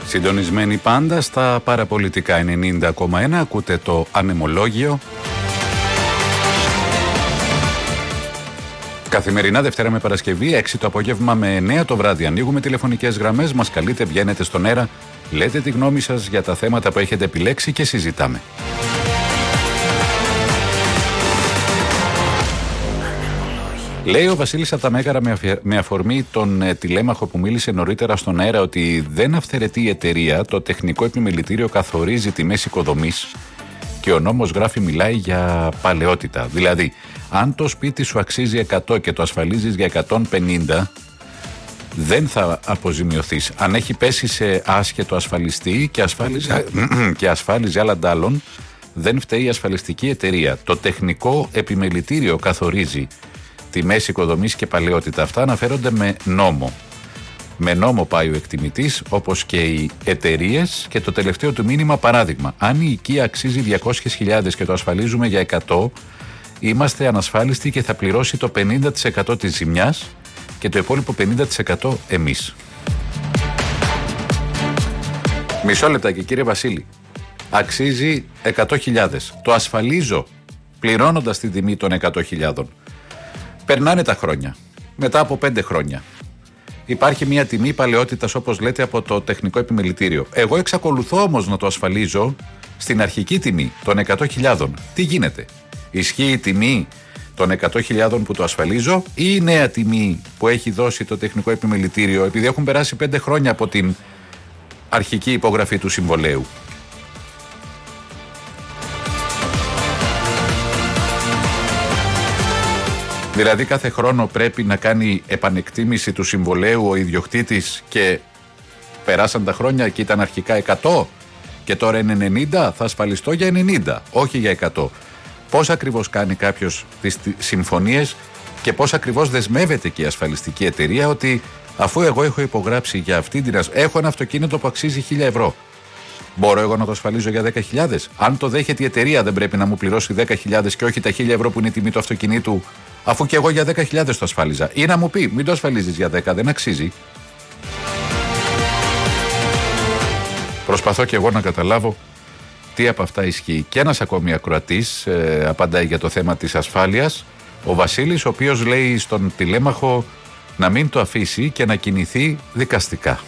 Συντονισμένοι πάντα στα παραπολιτικά 90,1, ακούτε το Ανεμολόγιο. Καθημερινά Δευτέρα με Παρασκευή, 6 το απόγευμα με 9 το βράδυ. Ανοίγουμε τηλεφωνικές γραμμές, μας καλείτε, βγαίνετε στον αέρα, λέτε τη γνώμη σας για τα θέματα που έχετε επιλέξει και συζητάμε. Λέει ο Βασίλης από τα Μέγαρα με αφορμή τον τηλέμαχο που μίλησε νωρίτερα στον αέρα ότι δεν αυθαιρετεί η εταιρεία, το τεχνικό επιμελητήριο καθορίζει τιμές οικοδομής και ο νόμος γράφει μιλάει για παλαιότητα. Δηλαδή, αν το σπίτι σου αξίζει 100 και το ασφαλίζεις για 150, δεν θα αποζημιωθείς. Αν έχει πέσει σε άσχετο ασφαλιστή και ασφάλιζε άλλα ντάλλον, δεν φταίει η ασφαλιστική εταιρεία. Το τεχνικό επιμελητήριο καθορίζει τιμές οικοδομής και παλαιότητα. Αυτά αναφέρονται με νόμο. Με νόμο πάει ο εκτιμητής, όπως και οι εταιρείες. Και το τελευταίο του μήνυμα, παράδειγμα, αν η οικία αξίζει 200.000 και το ασφαλίζουμε για 100, είμαστε ανασφάλιστοι και θα πληρώσει το 50% της ζημιάς και το υπόλοιπο 50% εμείς. Μισό λεπτάκι, κύριε Βασίλη. Αξίζει 100.000. Το ασφαλίζω πληρώνοντας την τιμή των 100.000. Περνάνε τα χρόνια. Μετά από 5 χρόνια υπάρχει μια τιμή παλαιότητας, όπως λέτε, από το τεχνικό επιμελητήριο. Εγώ εξακολουθώ όμως να το ασφαλίζω στην αρχική τιμή των 100.000. Τι γίνεται? Ισχύει η τιμή των 100.000 που το ασφαλίζω ή η νέα τιμή που έχει δώσει το τεχνικό επιμελητήριο, επειδή έχουν περάσει 5 χρόνια από την αρχική υπογραφή του συμβολέου? Δηλαδή κάθε χρόνο πρέπει να κάνει επανεκτίμηση του συμβολέου ο ιδιοκτήτης και περάσαν τα χρόνια και ήταν αρχικά 100 και τώρα είναι 90, θα ασφαλιστώ για 90, όχι για 100. Πώς ακριβώς κάνει κάποιος τις συμφωνίες και πώς ακριβώς δεσμεύεται και η ασφαλιστική εταιρεία ότι αφού εγώ έχω υπογράψει για αυτή την έχω ένα αυτοκίνητο που αξίζει 1.000 ευρώ. Μπορώ εγώ να το ασφαλίζω για 10.000? Αν το δέχεται η εταιρεία, δεν πρέπει να μου πληρώσει 10.000 και όχι τα 1.000 ευρώ που είναι η τιμή του αυτοκινήτου, αφού και εγώ για 10.000 το ασφάλιζα? Ή να μου πει, μην το ασφαλίζεις για 10, δεν αξίζει. Προσπαθώ και εγώ να καταλάβω τι από αυτά ισχύει. Και ένας ακόμη ακροατής απαντάει για το θέμα της ασφάλειας, ο Βασίλης, ο οποίος λέει στον τηλέμαχο να μην το αφήσει και να κινηθεί δικαστικά.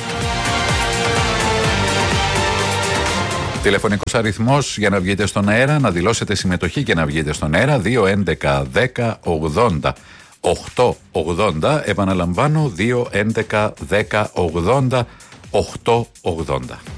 Τηλεφωνικός αριθμός για να βγείτε στον αέρα, να δηλώσετε συμμετοχή και να βγείτε στον αέρα, 211 10 80 880. Επαναλαμβάνω, 211 10 80 880.